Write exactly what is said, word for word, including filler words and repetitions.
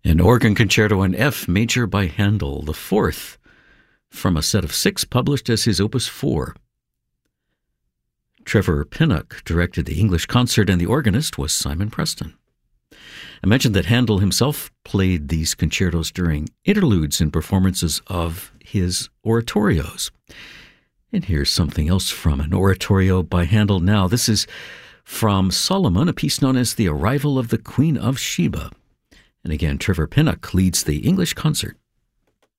An organ concerto in F major by Handel, the fourth from a set of six published as his Opus four. Trevor Pinnock directed the English concert, and the organist was Simon Preston. I mentioned that Handel himself played these concertos during interludes in performances of his oratorios. And here's something else from an oratorio by Handel now. This is from Solomon, a piece known as The Arrival of the Queen of Sheba. And again, Trevor Pinnock leads the English concert.